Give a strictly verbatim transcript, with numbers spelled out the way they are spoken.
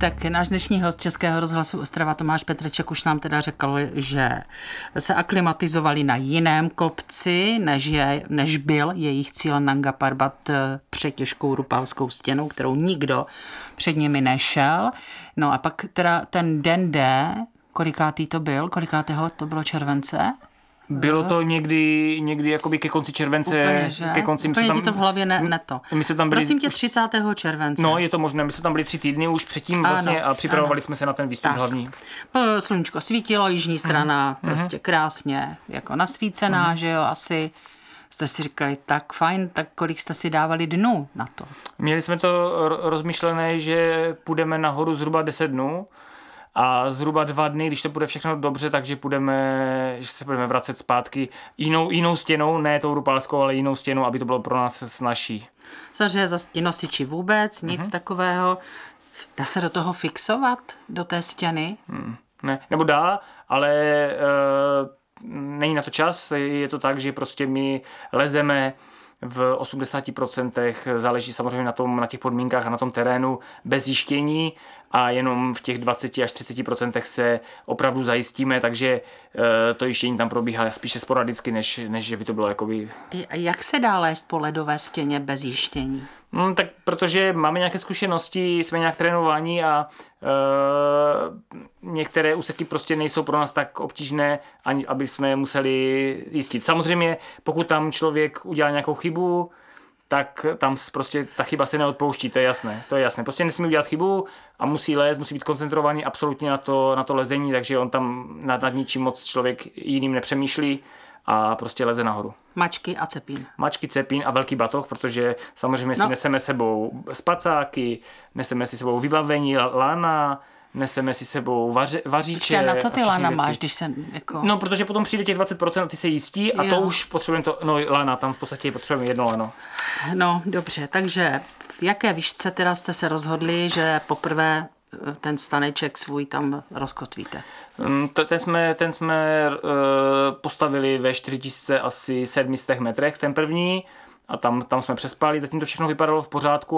Tak náš dnešní host Českého rozhlasu Ostrava Tomáš Petreček už nám teda řekl, že se aklimatizovali na jiném kopci, než, je, než byl jejich cíl Nanga Parbat před těžkou Rupalskou stěnou, kterou nikdo před nimi nešel. No a pak teda ten den D, kolikátý to byl, kolikátého to bylo července? Bylo to někdy, někdy jakoby ke konci července. Úplně, že? Ke konci, Úplně tam, ti to v hlavě ne, ne to. My jsme tam byli, Prosím tě, třicátého července. No, je to možné, my jsme tam byli tři týdny už předtím vlastně ano, a připravovali ano. jsme se na ten výstup tak. hlavní. Sluníčko svítilo, jižní strana mm. prostě krásně jako nasvícená, mm. že jo, asi jste si říkali, tak fajn, tak kolik jste si dávali dnů na to? Měli jsme to rozmyšlené, že půjdeme nahoru zhruba deset dnů. A zhruba dva dny, když to bude všechno dobře, takže půjdeme, že se budeme vracet zpátky jinou, jinou stěnou, ne tou Rupalskou, ale jinou stěnou, aby to bylo pro nás snazší. Samozřejmě za nosiči vůbec, nic uh-huh. takového. Dá se do toho fixovat, do té stěny? Hmm, ne, nebo dá, ale e, není na to čas. Je to tak, že prostě my lezeme v osmdesáti procentech, záleží samozřejmě na, tom, na těch podmínkách a na tom terénu, bez jištění a jenom v těch dvaceti až třiceti procentech se opravdu zajistíme, takže e, to jištění tam probíhá spíše sporadicky, než, než že by to bylo jakoby... Jak se dá lézt po ledové stěně bez jištění? Hmm, tak protože máme nějaké zkušenosti, jsme nějak trénovaní a e, některé úseky prostě nejsou pro nás tak obtížné, ani aby jsme je museli jistit. Samozřejmě, pokud tam člověk udělá nějakou chybu, tak tam prostě ta chyba se neodpouští, to je jasné. To je jasné. Prostě nesmí udělat chybu a musí lézt, musí být koncentrovaný absolutně na to, na to lezení, takže on tam nad, nad ničím moc člověk jiným nepřemýšlí a prostě leze nahoru. Mačky a cepín. Mačky, cepín a velký batoh, protože samozřejmě si no. neseme sebou spacáky, neseme si sebou vybavení, lana, neseme si sebou vaři, vaříče. A na co ty lana věci. máš, když se jako... No, protože potom přijde těch dvacet procent a ty se jistí a jo. to už potřebujeme to, no lana, tam v podstatě potřebujeme jedno lano. No, dobře, takže v jaké výšce teda jste se rozhodli, že poprvé ten staneček svůj tam rozkotvíte? Ten jsme, ten jsme uh, postavili ve čtyři tisíce asi sedm set metrech, ten první, a tam, tam jsme přespali, zatím to všechno vypadalo v pořádku.